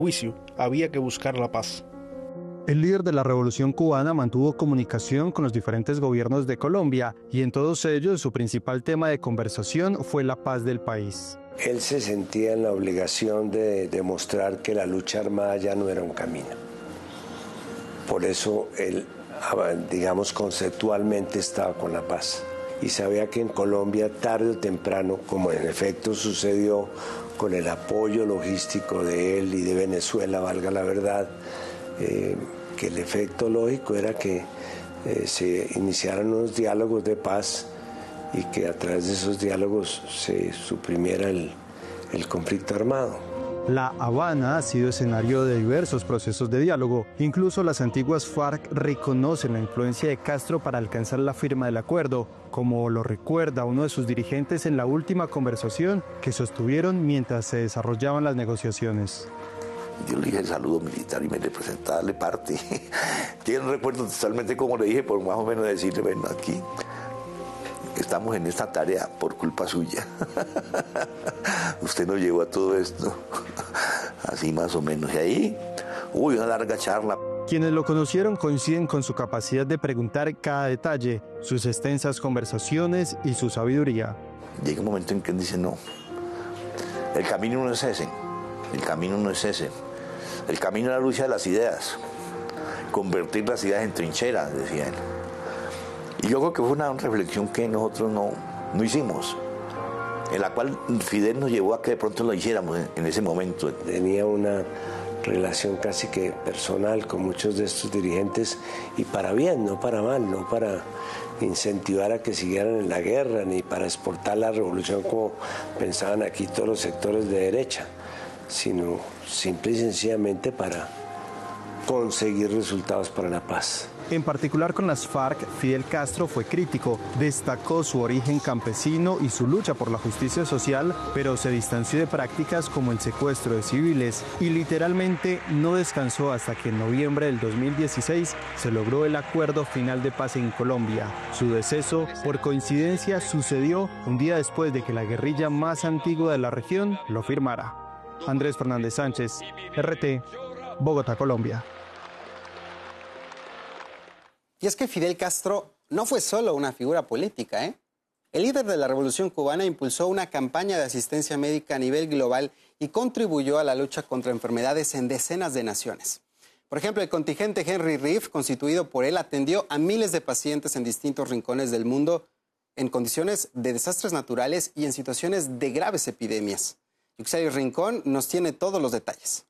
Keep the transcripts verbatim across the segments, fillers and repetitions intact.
juicio, había que buscar la paz. El líder de la Revolución Cubana mantuvo comunicación con los diferentes gobiernos de Colombia y en todos ellos su principal tema de conversación fue la paz del país. Él se sentía en la obligación de demostrar que la lucha armada ya no era un camino. Por eso él, digamos, conceptualmente estaba con la paz. Y sabía que en Colombia, tarde o temprano, como en efecto sucedió con el apoyo logístico de él y de Venezuela, valga la verdad, Eh, que el efecto lógico era que eh, se iniciaran unos diálogos de paz y que a través de esos diálogos se suprimiera el, el conflicto armado. La Habana ha sido escenario de diversos procesos de diálogo. Incluso las antiguas FARC reconocen la influencia de Castro para alcanzar la firma del acuerdo, como lo recuerda uno de sus dirigentes en la última conversación que sostuvieron mientras se desarrollaban las negociaciones. Yo le dije el saludo militar y me representaba darle parte. Tiene un recuerdo totalmente como le dije, por más o menos decirle, bueno, aquí estamos en esta tarea por culpa suya. Usted nos llevó a todo esto. Así más o menos. Y ahí, uy, una larga charla. Quienes lo conocieron coinciden con su capacidad de preguntar cada detalle, sus extensas conversaciones y su sabiduría. Llega un momento en que él dice, no, el camino no es ese, el camino no es ese. El camino es la lucha de las ideas, convertir las ideas en trincheras, decía él. Y yo creo que fue una reflexión que nosotros no, no hicimos, en la cual Fidel nos llevó a que de pronto lo hiciéramos en, en ese momento. Tenía una relación casi que personal con muchos de estos dirigentes, y para bien, no para mal, no para incentivar a que siguieran en la guerra, ni para exportar la revolución como pensaban aquí todos los sectores de derecha, sino simple y sencillamente para conseguir resultados para la paz. En particular con las FARC, Fidel Castro fue crítico, destacó su origen campesino y su lucha por la justicia social, pero se distanció de prácticas como el secuestro de civiles y literalmente no descansó hasta que en noviembre del dos mil dieciséis se logró el acuerdo final de paz en Colombia. Su deceso, por coincidencia, sucedió un día después de que la guerrilla más antigua de la región lo firmara. Andrés Fernández Sánchez, R T, Bogotá, Colombia. Y es que Fidel Castro no fue solo una figura política, ¿eh? El líder de la Revolución Cubana impulsó una campaña de asistencia médica a nivel global y contribuyó a la lucha contra enfermedades en decenas de naciones. Por ejemplo, el contingente Henry Reef, constituido por él, atendió a miles de pacientes en distintos rincones del mundo en condiciones de desastres naturales y en situaciones de graves epidemias. Yuxeli Rincón nos tiene todos los detalles.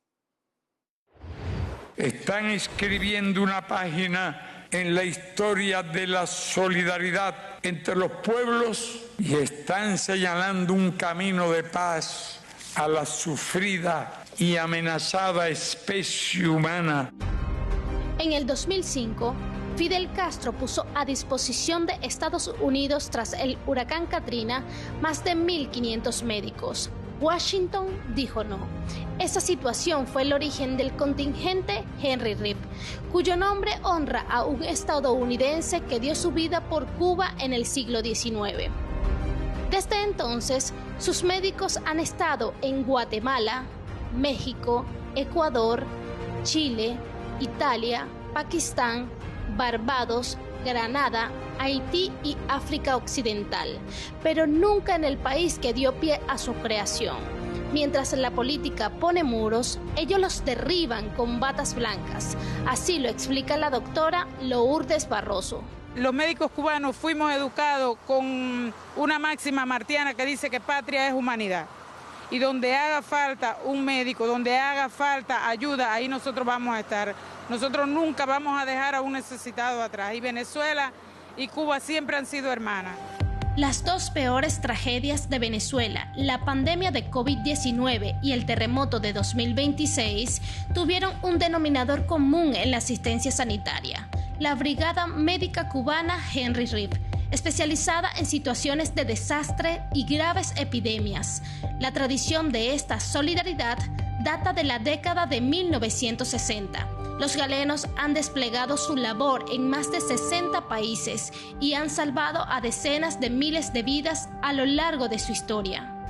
Están escribiendo una página en la historia de la solidaridad entre los pueblos y están señalando un camino de paz a la sufrida y amenazada especie humana. En el dos mil cinco, Fidel Castro puso a disposición de Estados Unidos tras el huracán Katrina más de mil quinientos médicos. Washington dijo no. Esa situación fue el origen del contingente Henry Reef, cuyo nombre honra a un estadounidense que dio su vida por Cuba en el siglo diecinueve. Desde entonces, sus médicos han estado en Guatemala, México, Ecuador, Chile, Italia, Pakistán, Barbados, Granada, Haití y África Occidental, pero nunca en el país que dio pie a su creación. Mientras la política pone muros, ellos los derriban con batas blancas. Así lo explica la doctora Lourdes Barroso. Los médicos cubanos fuimos educados con una máxima martiana que dice que patria es humanidad. Y donde haga falta un médico, donde haga falta ayuda, ahí nosotros vamos a estar. Nosotros nunca vamos a dejar a un necesitado atrás. Y Venezuela y Cuba siempre han sido hermanas. Las dos peores tragedias de Venezuela, la pandemia de COVID diecinueve y el terremoto de dos mil veintiséis, tuvieron un denominador común en la asistencia sanitaria: la Brigada Médica Cubana Henry Reef, especializada en situaciones de desastre y graves epidemias. La tradición de esta solidaridad data de la década de mil novecientos sesenta. Los galenos han desplegado su labor en más de sesenta países y han salvado a decenas de miles de vidas a lo largo de su historia.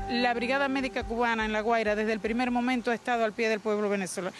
La Brigada Médica Cubana en La Guaira desde el primer momento ha estado al pie del pueblo venezolano,